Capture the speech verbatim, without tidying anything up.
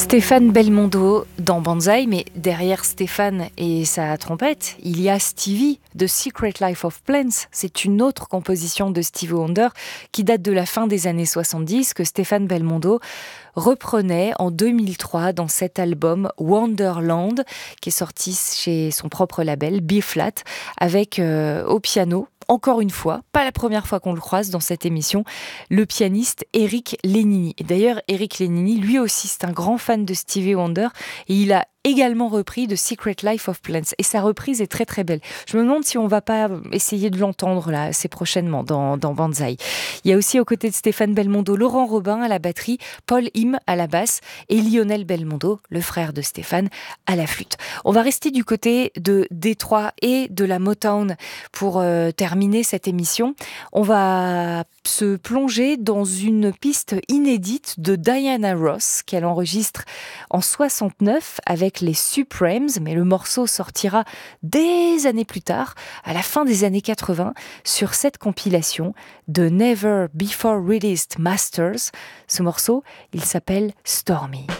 Stéphane Belmondo dans Banzai, mais derrière Stéphane et sa trompette, il y a Stevie, The Secret Life of Plants. C'est une autre composition de Stevie Wonder qui date de la fin des années soixante-dix, que Stéphane Belmondo reprenait en deux mille trois dans cet album Wonderland, qui est sorti chez son propre label B-Flat, avec euh, au piano, encore une fois, pas la première fois qu'on le croise dans cette émission, le pianiste Eric Lénini. Et d'ailleurs, Eric Lénini, lui aussi, c'est un grand fan de Stevie Wonder et il a également repris The Secret Life of Plants. Et sa reprise est très très belle. Je me demande si on va pas essayer de l'entendre là assez prochainement dans, dans Banzai. Il y a aussi aux côtés de Stéphane Belmondo, Laurent Robin à la batterie, Paul Im à la basse et Lionel Belmondo, le frère de Stéphane, à la flûte. On va rester du côté de Détroit et de la Motown pour euh, terminer cette émission. On va se plonger dans une piste inédite de Diana Ross qu'elle enregistre en soixante-neuf avec les Supremes, mais le morceau sortira des années plus tard, à la fin des années quatre-vingts, sur cette compilation de Never Before Released Masters. Ce morceau, il s'appelle Stormy.